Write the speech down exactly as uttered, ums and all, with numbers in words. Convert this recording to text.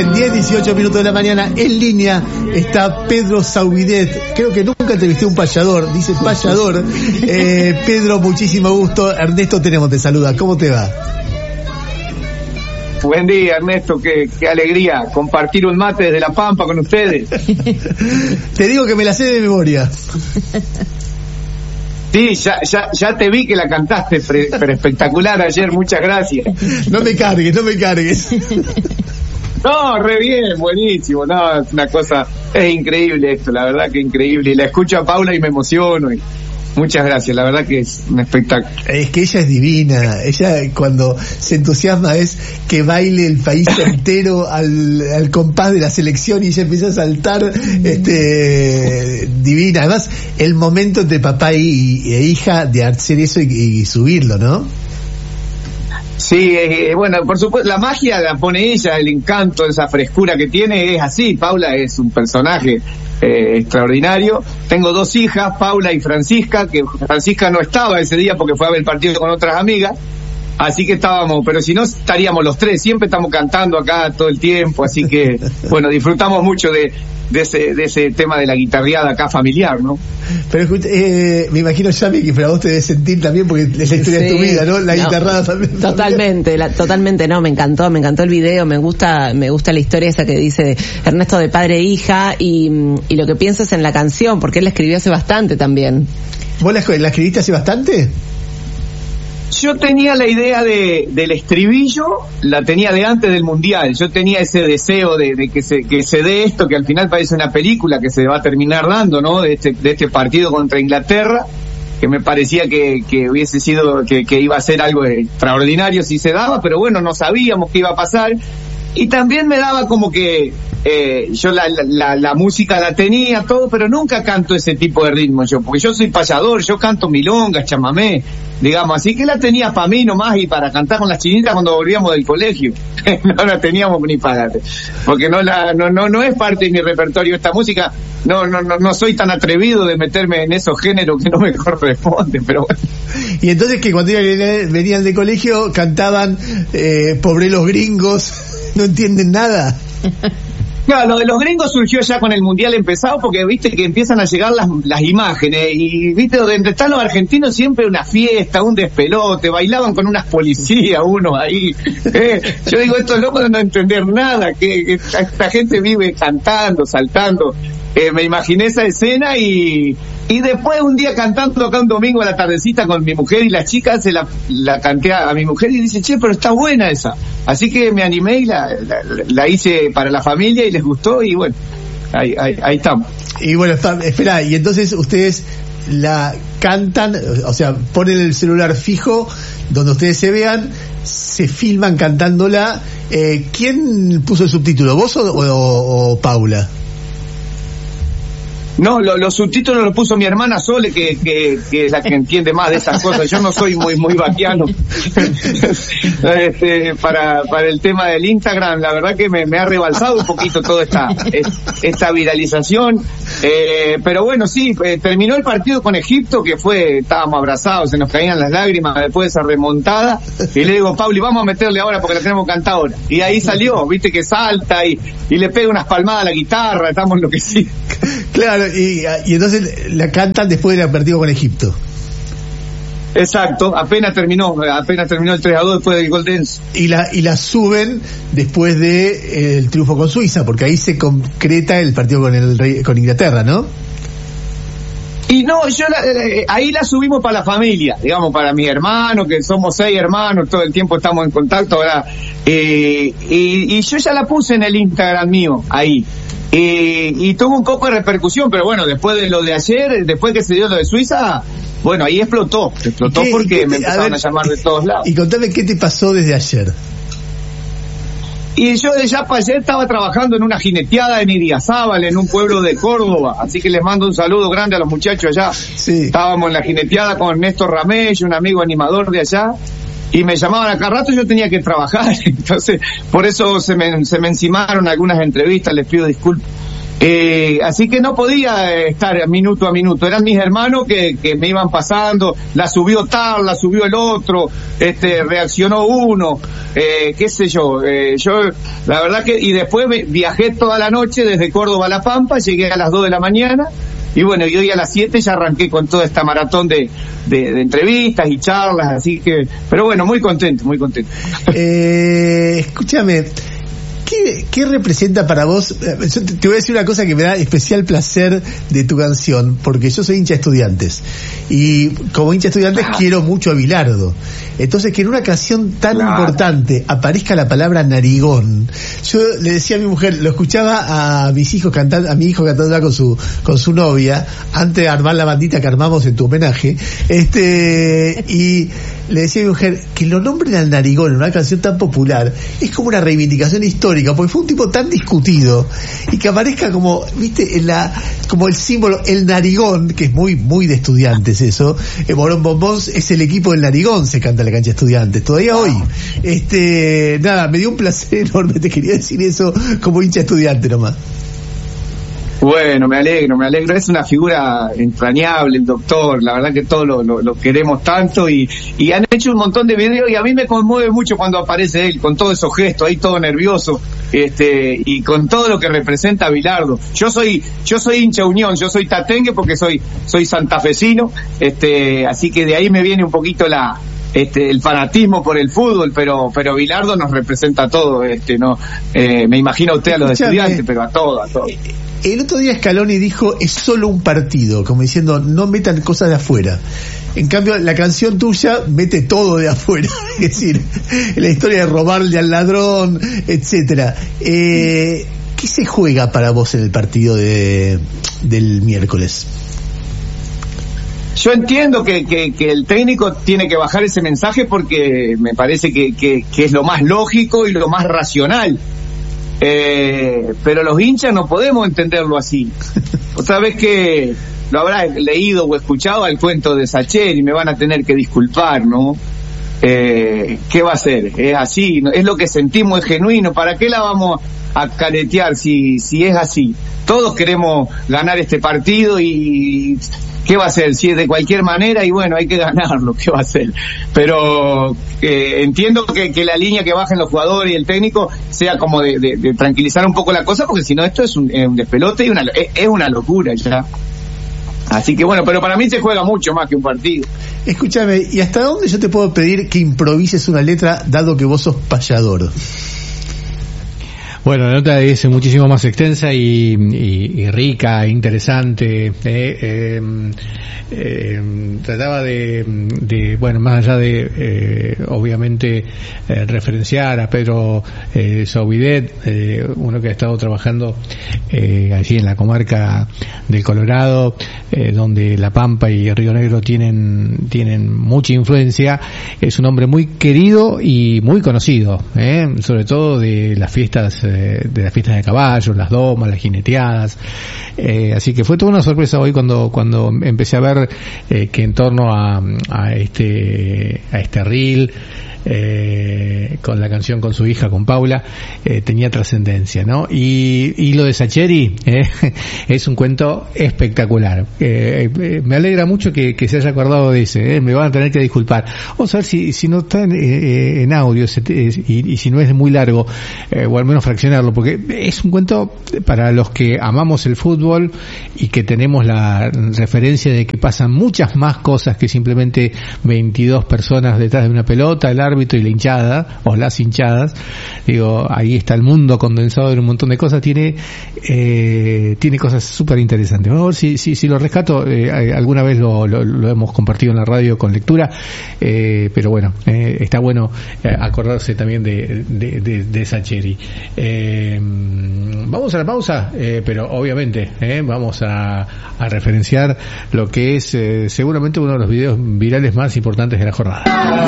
Bien, diez, dieciocho minutos de la mañana, en línea está Pedro Saubidet. Creo que nunca entrevisté a un payador, dice payador. Eh, Pedro, muchísimo gusto. Ernesto Tenemos te saluda, ¿cómo te va? Buen día, Ernesto, qué, qué alegría compartir un mate desde La Pampa con ustedes. Te digo que me la sé de memoria. Sí, ya, ya, ya te vi que la cantaste, pre, pero espectacular ayer, muchas gracias. No me cargues, no me cargues. No, re bien, buenísimo, no, es una cosa, es increíble esto, la verdad que increíble. Y la escucho a Paula y me emociono. Y muchas gracias, la verdad que es un espectáculo. Es que ella es divina, ella cuando se entusiasma es que baile el país entero al, al compás de la selección y ella empieza a saltar, este, divina. Además, el momento entre papá y, e hija de hacer eso y, y subirlo, ¿no? Sí, eh, bueno, por supuesto, la magia la pone ella, el encanto, esa frescura que tiene, es así. Paula es un personaje eh, extraordinario. Tengo dos hijas, Paula y Francisca, que Francisca no estaba ese día porque fue a ver el partido con otras amigas, así que estábamos, pero si no estaríamos los tres, siempre estamos cantando acá todo el tiempo, así que, bueno, disfrutamos mucho de, de ese de ese tema de la guitarreada acá familiar, ¿no? Pero eh, me imagino, Yami, que para vos te debes sentir también, porque es la historia sí, de tu vida, ¿no? La no, guitarrada también. Totalmente, la, totalmente, no, me encantó, me encantó el video, me gusta me gusta la historia esa que dice Ernesto de padre e hija, y, y lo que piensas en la canción, porque él la escribió hace bastante también. ¿Vos la, la escribiste hace bastante? Yo tenía la idea de del estribillo, la tenía de antes del Mundial. Yo tenía ese deseo de, de que se que se dé esto, que al final parece una película que se va a terminar dando, ¿no? De este de este partido contra Inglaterra, que me parecía que que hubiese sido que que iba a ser algo extraordinario si se daba, pero bueno, no sabíamos qué iba a pasar. Y también me daba como que eh, yo la, la, la música la tenía, todo, pero nunca canto ese tipo de ritmo yo, porque yo soy payador, yo canto milongas, chamamé, digamos, así que la tenía para mí nomás y para cantar con las chinitas cuando volvíamos del colegio. No la teníamos ni para, porque no la no no no es parte de mi repertorio esta música. No no no no soy tan atrevido de meterme en esos géneros que no me corresponden, pero bueno. Y entonces, que cuando venían de colegio cantaban eh, pobre los gringos, no entienden nada. No, lo de los gringos surgió ya con el Mundial empezado, porque viste que empiezan a llegar las las imágenes, y viste donde están los argentinos siempre una fiesta, un despelote, bailaban con unas policías unos ahí. Eh, yo digo, estos locos no entender nada, que, que esta gente vive cantando, saltando. Eh, me imaginé esa escena y y después un día cantando acá un domingo a la tardecita con mi mujer y las chicas, se la, la canté a, a mi mujer y dice, che, pero está buena esa. Así que me animé y la, la, la hice para la familia y les gustó, y bueno, ahí, ahí, ahí estamos. Y bueno, está, espera, y entonces ustedes la cantan, o sea, ponen el celular fijo donde ustedes se vean, se filman cantándola. Eh, ¿Quién puso el subtítulo, vos o, o, o Paula? No, lo, los subtítulos los puso mi hermana Sole, que, que, que es la que entiende más de esas cosas. Yo no soy muy muy vaquiano. este, para para el tema del Instagram, la verdad que me, me ha rebalsado un poquito toda esta esta viralización. Eh, pero bueno, sí, eh, terminó el partido con Egipto, que fue, estábamos abrazados, se nos caían las lágrimas después de esa remontada. Y le digo, Pauli, vamos a meterle ahora porque la tenemos cantada ahora. Y ahí salió, viste que salta y, y le pega unas palmadas a la guitarra, estamos enloquecidos. Claro, y, y entonces la cantan después del partido con Egipto. Exacto, apenas terminó, apenas terminó el tres a dos después del gol de Enzo. Y la, y la suben después de eh, el triunfo con Suiza, porque ahí se concreta el partido con el Rey, con Inglaterra, ¿no? Y no, yo la, eh, ahí la subimos para la familia, digamos, para mi hermano, que somos seis hermanos, todo el tiempo estamos en contacto, ¿verdad? Eh, y, y yo ya la puse en el Instagram mío, ahí. Y, y tuvo un poco de repercusión, pero bueno, después de lo de ayer, después que se dio lo de Suiza, bueno, ahí explotó, explotó porque te, me empezaron a, ver, a llamar de todos lados. Y contame qué te pasó desde ayer. Y yo de ya para ayer estaba trabajando en una jineteada en Idiazábal, en un pueblo de Córdoba, así que les mando un saludo grande a los muchachos allá. Sí. Estábamos en la jineteada con Néstor Ramey, un amigo animador de allá, y me llamaban a cada rato y yo tenía que trabajar, entonces por eso se me, se me encimaron algunas entrevistas, les pido disculpas. Eh, así que no podía estar minuto a minuto, eran mis hermanos que, que me iban pasando, la subió tal, la subió el otro, este, reaccionó uno, eh, qué sé yo, eh, yo, la verdad que, y después viajé toda la noche desde Córdoba a La Pampa, llegué a las dos de la mañana, y bueno, y hoy a las siete ya arranqué con toda esta maratón de, de, de entrevistas y charlas, así que, pero bueno, muy contento, muy contento. Eh, escúchame, ¿Qué, ¿Qué representa para vos? Yo te, te voy a decir una cosa que me da especial placer de tu canción, porque yo soy hincha de Estudiantes y como hincha de Estudiantes ah. quiero mucho a Bilardo. Entonces, que en una canción tan claro. importante aparezca la palabra narigón. Yo le decía a mi mujer, lo escuchaba a mis hijos cantando, a mi hijo cantando con su con su novia antes de armar la bandita que armamos en tu homenaje, este y le decía a mi mujer que lo nombren al narigón en una canción tan popular es como una reivindicación histórica, porque fue un tipo tan discutido y que aparezca como, viste, en la como el símbolo, el narigón, que es muy muy de Estudiantes eso. El Morón Bombons es el equipo del narigón, se canta en la cancha de Estudiantes todavía hoy. Este, nada, me dio un placer enorme, te quería decir eso como hincha Estudiante nomás. Bueno, me alegro, me alegro. Es una figura entrañable, el doctor. La verdad que todos lo, lo, lo queremos tanto y, y han hecho un montón de videos y a mí me conmueve mucho cuando aparece él con todos esos gestos, ahí todo nervioso, este, y con todo lo que representa a Bilardo. Yo soy, yo soy hincha Unión, yo soy tatengue porque soy, soy santafesino, este, así que de ahí me viene un poquito la, este, el fanatismo por el fútbol, pero, pero Bilardo nos representa a todo, este, no, eh, me imagino a usted a los Escuchame, Estudiantes, pero a todo, a todo. El otro día Scaloni dijo, es solo un partido, como diciendo, no metan cosas de afuera. En cambio, la canción tuya mete todo de afuera, es decir, la historia de robarle al ladrón, etcétera. Eh, ¿Qué se juega para vos en el partido de del miércoles? Yo entiendo que, que, que el técnico tiene que bajar ese mensaje porque me parece que, que, que es lo más lógico y lo más racional. Eh, pero los hinchas no podemos entenderlo así. Otra vez que lo habrá leído o escuchado al cuento de Sacheri y me van a tener que disculpar, ¿no? Eh, ¿qué va a ser? Es así, ¿no? Es lo que sentimos, es genuino. ¿Para qué la vamos a caretear si, si es así? Todos queremos ganar este partido y ¿qué va a ser? Si es de cualquier manera y bueno, hay que ganarlo, ¿qué va a ser? Pero eh, entiendo que, que la línea que bajen los jugadores y el técnico sea como de, de, de tranquilizar un poco la cosa, porque si no esto es un, un despelote y una, es, es una locura ya. Así que bueno, pero para mí se juega mucho más que un partido. Escúchame, ¿y hasta dónde yo te puedo pedir que improvises una letra, dado que vos sos payador? Bueno, la nota es muchísimo más extensa y, y, y rica, interesante. Eh, eh, eh, trataba de, de, bueno, más allá de, eh, obviamente, eh, referenciar a Pedro eh, Saubidet, eh, uno que ha estado trabajando eh, allí en la comarca del Colorado, eh, donde La Pampa y Río Negro tienen, tienen mucha influencia. Es un hombre muy querido y muy conocido, eh, sobre todo de las fiestas de las fiestas de caballos, las domas, las jineteadas, eh, así que fue toda una sorpresa hoy cuando cuando empecé a ver eh, que en torno a, a este a este reel eh, con la canción con su hija, con Paula, eh, tenía trascendencia, ¿no? Y, y lo de Sacheri eh, es un cuento espectacular. Eh, eh, me alegra mucho que, que se haya acordado de ese, eh, me van a tener que disculpar. Vamos a ver si, si no está en, eh, en audio se, eh, y, y si no es muy largo, eh, o al menos fraccionarlo, porque es un cuento para los que amamos el fútbol y que tenemos la referencia de que pasan muchas más cosas que simplemente veintidós personas detrás de una pelota, el árbitro y la hinchada, o las hinchadas. Digo, ahí está el mundo condensado en un montón de cosas. Tiene eh, tiene cosas súper interesantes. Vamos a ver si, si, si lo rescato. Eh, alguna vez lo, lo, lo hemos compartido en la radio con lectura, eh, pero bueno, eh, está bueno eh, acordarse también de, de, de, de Sacheri. Eh, vamos a la pausa, eh, pero obviamente eh, vamos a, a referenciar lo que es eh, seguramente uno de los videos virales más importantes de la jornada.